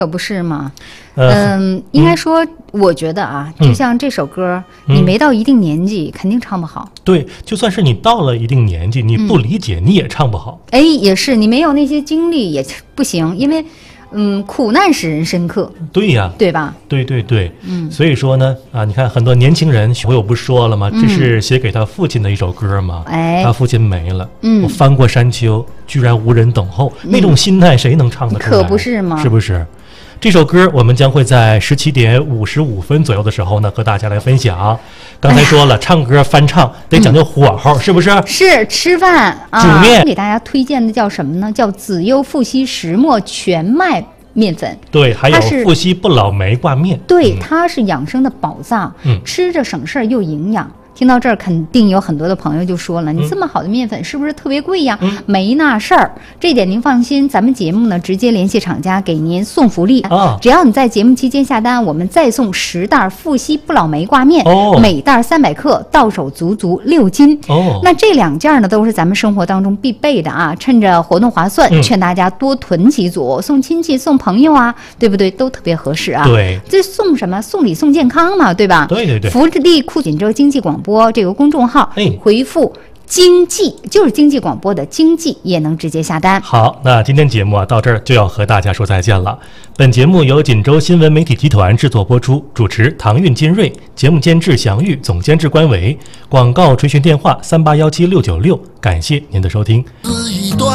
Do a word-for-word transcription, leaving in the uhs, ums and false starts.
可不是吗？ 呃、 嗯，应该说，我觉得啊， 嗯、 就像这首歌，嗯、你没到一定年纪，肯定唱不好。 对，就算是你到了一定年纪，你不理解，嗯、你也唱不好。 哎，也是，你没有那些经历也不行，因为。嗯，苦难使人深刻。 对呀， 对吧？ 对对对， 嗯， 所以说呢，啊，你看很多年轻人，我有不说了吗？这是写给他父亲的一首歌嘛。 哎， 他父亲没了， 嗯， 我翻过山丘，居然无人等候，嗯、那种心态谁能唱得出来？ 可不是吗？ 是不是？这首歌我们将会在十七点五十五分左右的时候呢，和大家来分享。刚才说了，哎、唱歌翻唱得讲究火候，嗯、是不是？ 是吃饭啊。 煮面给大家推荐的叫什么呢？叫子优富硒石磨全麦面粉。 对，还有富硒不老梅挂面。 对，它是养生的宝藏， 嗯， 吃着省事儿又营养。听到这儿，肯定有很多的朋友就说了：“你这么好的面粉，是不是特别贵呀？” 嗯、 没那事儿，这点您放心。咱们节目呢，直接联系厂家给您送福利啊！ 只要你在节目期间下单，我们再送十袋富硒不老梅挂面， 哦、 每袋三百克，到手足足六斤。 哦， 那这两件呢，都是咱们生活当中必备的啊！趁着活动划算， 嗯、 劝大家多囤几组，送亲戚、送朋友啊，对不对？都特别合适啊！ 对， 这送什么？送礼送健康嘛，对吧？ 对对对。 福利库锦州经济广播这个公众号， 哎， 回复经济就是经济广播的经济，也能直接下单。 好，那今天节目啊到这儿就要和大家说再见了。本节目由锦州新闻媒体集团制作播出，主持唐韵、金瑞，节目监制祥玉，总监制关伟，广告垂询电话三八幺七六九六，感谢您的收听。